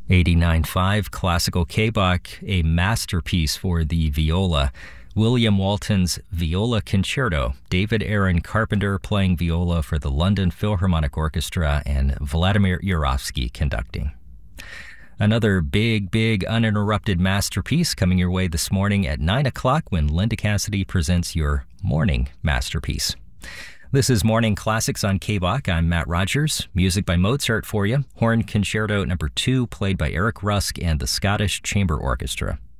89.5 Classical K-Bach, a masterpiece for the viola. William Walton's Viola Concerto, David Aaron Carpenter playing viola for the London Philharmonic Orchestra, and Vladimir Yurovsky conducting. Another big uninterrupted masterpiece coming your way this morning at 9 o'clock when Linda Cassidy presents your morning masterpiece. This is Morning Classics on K-Bach. I'm Matt Rogers. Music by Mozart for you. Horn Concerto No. 2 played by Eric Rusk and the Scottish Chamber Orchestra.